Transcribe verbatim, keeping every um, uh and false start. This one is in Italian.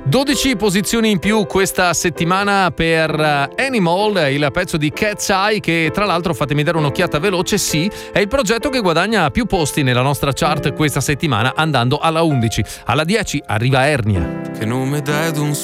dodici posizioni in più questa settimana per Animal, il pezzo di Cat's Eye, che tra l'altro, fatemi dare un'occhiata veloce, sì, è il progetto che guadagna più posti nella nostra chart questa settimana, andando alla undici. Alla dieci arriva Ernia. Che nome dai ad un